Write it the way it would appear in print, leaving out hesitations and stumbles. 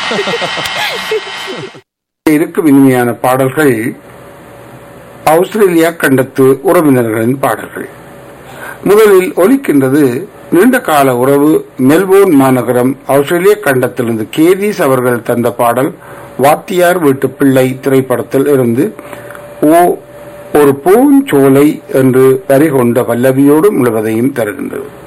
இருக்கும் இனிமையான பாடல்கள் ஆஸ்திரேலியா கண்டத்து உறவினர்களின் பாடல்கள். முதலில் ஒலிக்கின்றது நீண்ட கால உறவு மெல்போர்ன் மாநகரம் ஆஸ்திரேலிய கண்டத்திலிருந்து கேதீஸ் அவர்கள் தந்த பாடல் வாத்தியார் வீட்டு பிள்ளை திரைப்படத்தில் இருந்து ஒரு பூஞ்சோலை என்று வரி கொண்ட பல்லவியோடு முழுவதையும் தருகின்றது.